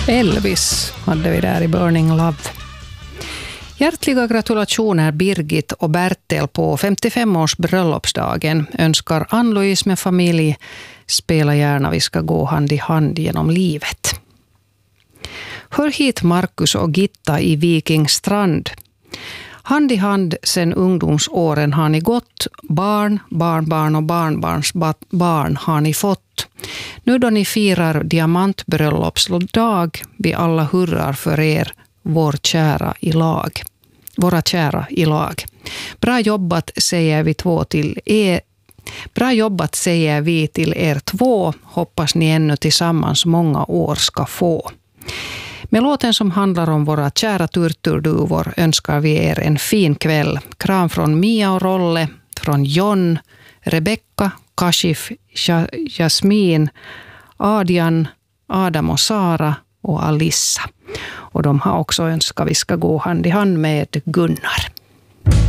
Elvis hade vi där i Burning Love. Hjärtliga gratulationer Birgit och Bertel på 55-års bröllopsdagen. Önskar Ann-Louise med familj. Spela gärna, vi ska gå hand i hand genom livet. Hör hit Markus och Gitta i Vikingstrand. Hand i hand sen ungdomsåren har ni gått. Barn, barnbarn och barnbarns barn har ni fått. Nu då ni firar diamantbröllopsdag, vi alla hurrar för er, våra kära i lag. Bra jobbat säger vi till er två. Hoppas ni ännu tillsammans många år ska få. Med låten som handlar om våra kära turturduvor önskar vi er en fin kväll. Kram från Mia och Rolle, från John, Rebecca, Kashif, Jasmin, Adrian, Adam och Sara och Alissa. Och de har också önskat vi ska gå hand i hand med Gunnar.